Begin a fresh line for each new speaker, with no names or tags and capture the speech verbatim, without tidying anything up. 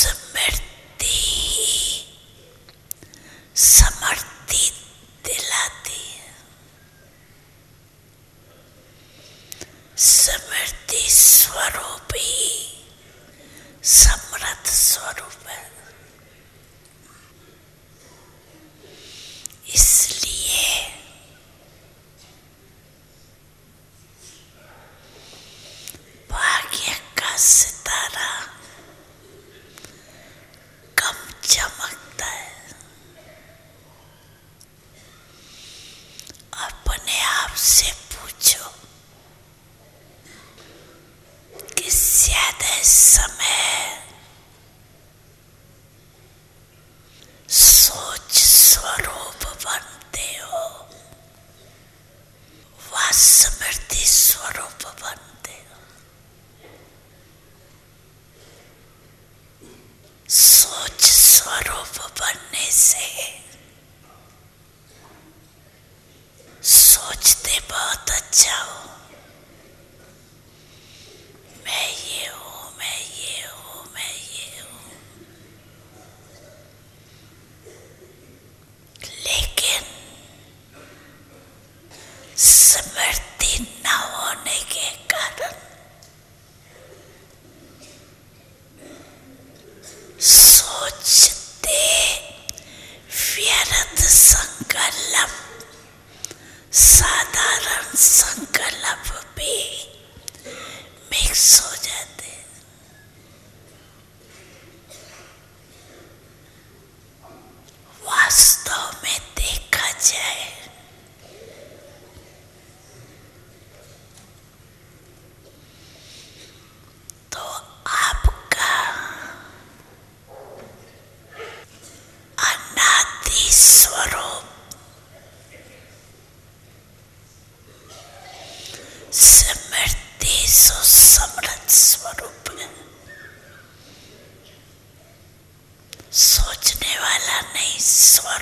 स्मृति समृद्धि दिलाती है। स्मृति स्वरूप ही समृद्ध स्वरूप है। इसलिए भाग्य का सितारा कम चमकता है। अपने आप से पूछो कि ज्यादा समय सोच स्वरूप बनते हो व स्मृति स्वरूप बनते हो। सोच स्वरूप बनने से सोचते बहुत अच्छा हो, मैं ये हूँ, मैं ये हूँ, मैं ये हूँ। लेकिन स्मृति न होने के कारण सोचते व्यर्थ संकल्प, साधारण संकल्प भी मिक्स हो जाते हैं। वास्तव में देखा जाए तो आपका अनादि स्वरूप स्मृति सुसमृद्ध स्वरूप है। सोचने वाला नहीं, स्व